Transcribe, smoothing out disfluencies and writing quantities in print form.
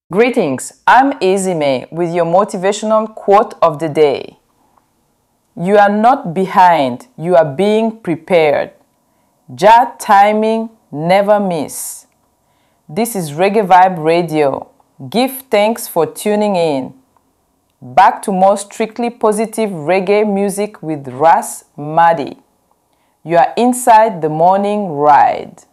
Greetings, I'm Izime with your motivational quote of the day. You are not behind, you are being prepared. Jah timing, never miss. This is Reggae Vibe Radio. Give thanks for tuning in. Back to more strictly positive reggae music with Ras Madi. You are inside the morning ride.